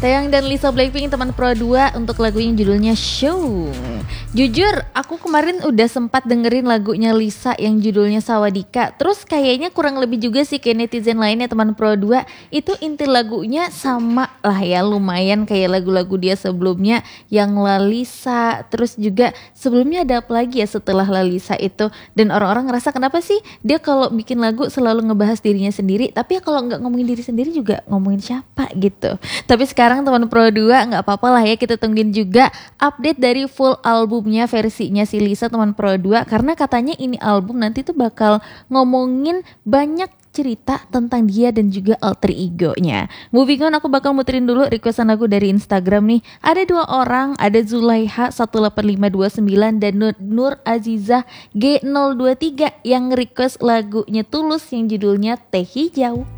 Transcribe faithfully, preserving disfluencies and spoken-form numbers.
Taeyang dan Lisa Blackpink teman Pro dua untuk lagu yang judulnya Show. Jujur, aku kemarin udah sempat dengerin lagunya Lisa yang judulnya Sawadika. Terus kayaknya kurang lebih juga sih kayak netizen lainnya teman Pro dua. Itu inti lagunya sama lah ya, lumayan kayak lagu-lagu dia sebelumnya yang Lalisa. Terus juga sebelumnya ada apa lagi ya setelah Lalisa itu. Dan orang-orang ngerasa kenapa sih dia kalau bikin lagu selalu ngebahas dirinya sendiri. Tapi ya kalau gak ngomongin diri sendiri juga ngomongin siapa gitu. Tapi sekarang teman Pro dua gak apa-apa lah ya, kita tungguin juga update dari full albumnya versinya si Lisa teman Pro dua. Karena katanya ini album nanti tuh bakal ngomongin banyak cerita tentang dia dan juga alter egonya. Moving on, aku bakal muterin dulu requestan lagu dari Instagram nih. Ada dua orang, ada Zulaiha satu delapan lima dua sembilan dan Nur, Nur Azizah G nol dua tiga yang request lagunya Tulus yang judulnya Teh Hijau.